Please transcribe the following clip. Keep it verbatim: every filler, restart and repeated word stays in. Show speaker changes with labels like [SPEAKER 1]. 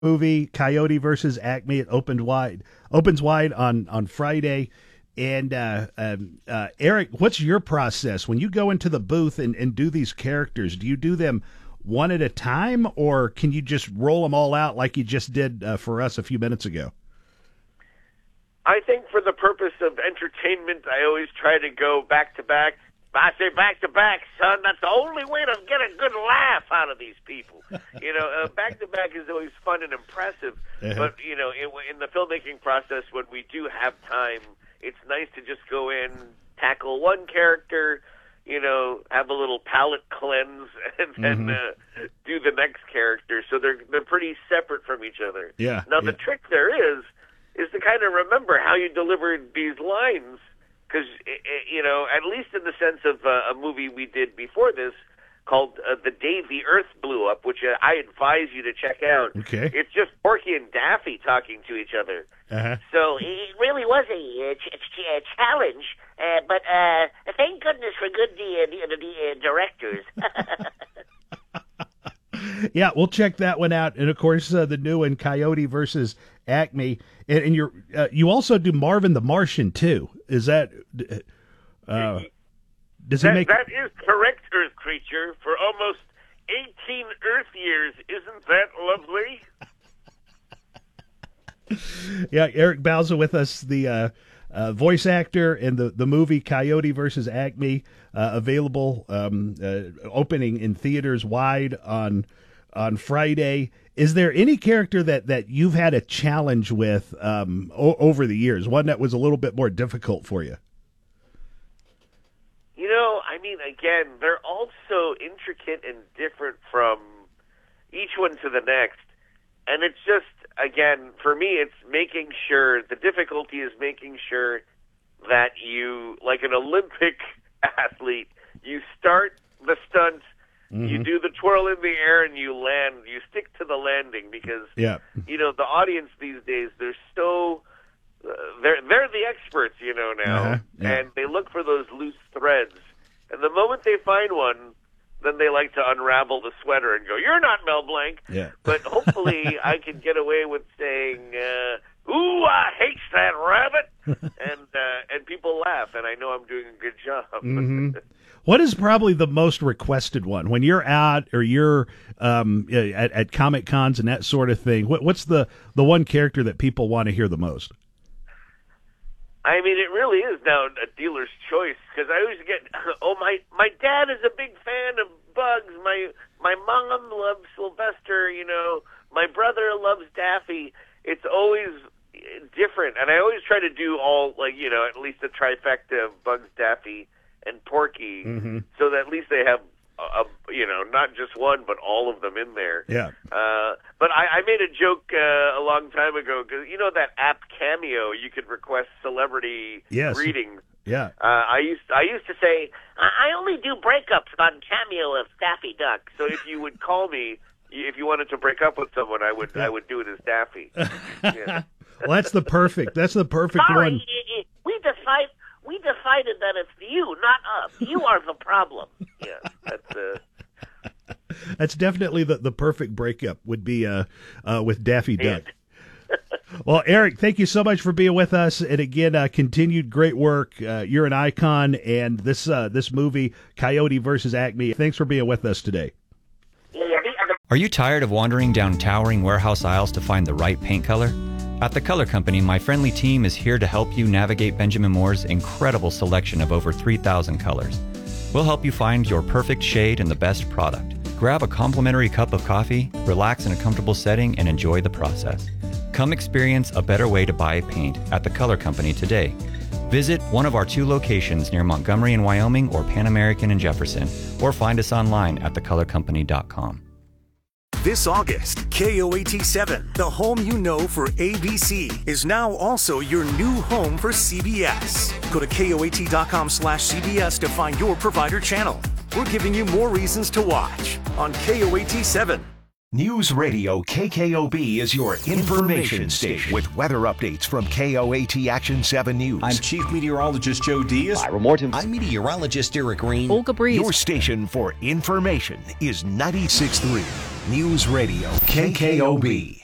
[SPEAKER 1] movie Coyote versus Acme. It opened wide, opens wide on on Friday. And uh, um, uh, Eric, what's your process when you go into the booth and, and do these characters? Do you do them one at a time, or can you just roll them all out like you just did uh, for us a few minutes ago?
[SPEAKER 2] I think for the purpose of entertainment, I always try to go back to back. I say back to back, son. That's the only way to get a good laugh out of these people. You know, uh, back to back is always fun and impressive. Uh-huh. But you know, in, in the filmmaking process, when we do have time, it's nice to just go in, tackle one character, you know, have a little palate cleanse, and then mm-hmm. uh, do the next character. So they're they're pretty separate from each other.
[SPEAKER 1] Yeah.
[SPEAKER 2] Now
[SPEAKER 1] yeah.
[SPEAKER 2] the trick there is is to kind of remember how you delivered these lines. Because, you know, at least in the sense of uh, a movie we did before this called uh, The Day the Earth Blew Up, which uh, I advise you to check out.
[SPEAKER 1] Okay.
[SPEAKER 2] It's just Porky and Daffy talking to each other.
[SPEAKER 1] Uh-huh.
[SPEAKER 3] So it really was a, uh, ch- ch- uh, challenge, uh, but uh, thank goodness for good uh, the, the uh, directors.
[SPEAKER 1] Yeah, we'll check that one out. And, of course, uh, the new one, Coyote versus Acme. And, and you're, uh, you also do Marvin the Martian, too. Is that... Uh, does he
[SPEAKER 2] that,
[SPEAKER 1] make...
[SPEAKER 2] That is correct, Earth Creature. For almost eighteen Earth years. Isn't that lovely?
[SPEAKER 1] Yeah, Eric Bauza with us, the uh, uh, voice actor in the, the movie Coyote versus Acme, uh, available, um, uh, opening in theaters wide on on Friday. Is there any character that, that you've had a challenge with um, o- over the years, one that was a little bit more difficult for you?
[SPEAKER 2] You know, I mean, again, they're all so intricate and different from each one to the next. And it's just, again, for me, it's making sure, the difficulty is making sure that you, like an Olympic athlete, you start the stunt, mm-hmm. you do the twirl in the air, and you land. You stick to the landing because,
[SPEAKER 1] yeah.
[SPEAKER 2] you know, the audience these days, they're so, uh, they're, they're the experts, you know, now,
[SPEAKER 1] uh-huh. yeah.
[SPEAKER 2] and they look for those loose threads. And the moment they find one, then they like to unravel the sweater and go, "You're not Mel Blanc."
[SPEAKER 1] Yeah.
[SPEAKER 2] But hopefully I can get away with saying, uh, "Ooh, I hate that rabbit," and uh, and people laugh, and I know I'm doing a good job.
[SPEAKER 1] Mm-hmm. What is probably the most requested one when you're out or you're um, at, at Comic Cons and that sort of thing? What, what's the, the one character that people want to hear the most?
[SPEAKER 2] I mean, it really is now a dealer's choice because I always get, oh, my my dad is a big fan of Bugs. My my mom loves Sylvester. You know, my brother loves Daffy. It's always different, and I always try to do all, like, you know, at least a trifecta of Bugs, Daffy, and Porky,
[SPEAKER 1] mm-hmm.
[SPEAKER 2] so that at least they have, a, a, you know, not just one, but all of them in there.
[SPEAKER 1] Yeah.
[SPEAKER 2] Uh, but I, I made a joke uh, a long time ago because you know that app Cameo, you could request celebrity
[SPEAKER 1] yes.
[SPEAKER 2] readings.
[SPEAKER 1] Yeah.
[SPEAKER 2] Uh, I used I used to say I only do breakups on Cameo of Daffy Duck. So if you would call me, if you wanted to break up with someone, I would yeah. I would do it as Daffy. Yeah.
[SPEAKER 1] Well, that's the perfect. That's the perfect
[SPEAKER 3] Sorry,
[SPEAKER 1] one.
[SPEAKER 3] we decide. We decided that it's you, not us. You are the problem.
[SPEAKER 2] Yeah, that's uh...
[SPEAKER 1] that's definitely the, the perfect breakup would be uh, uh, with Daffy Duck. Well, Eric, thank you so much for being with us, and again, uh, continued great work. Uh, you're an icon, and this uh, this movie, Coyote versus Acme. Thanks for being with us today.
[SPEAKER 4] Are you tired of wandering down towering warehouse aisles to find the right paint color? At The Color Company, my friendly team is here to help you navigate Benjamin Moore's incredible selection of over three thousand colors. We'll help you find your perfect shade and the best product. Grab a complimentary cup of coffee, relax in a comfortable setting, and enjoy the process. Come experience a better way to buy paint at The Color Company today. Visit one of our two locations near Montgomery in Wyoming or Pan American in Jefferson, or find us online at the color company dot com.
[SPEAKER 5] This August, K O A T seven, the home you know for A B C, is now also your new home for C B S. Go to K O A T dot com slash C B S to find your provider channel. We're giving you more reasons to watch on K O A T seven.
[SPEAKER 6] News Radio K K O B is your information station with weather updates from K O A T Action seven News.
[SPEAKER 7] I'm Chief Meteorologist Joe Diaz.
[SPEAKER 8] Ira Morton.
[SPEAKER 9] I'm Meteorologist Eric Green.
[SPEAKER 10] Olga Breeze.
[SPEAKER 6] Your station for information is ninety-six point three News Radio K K O B.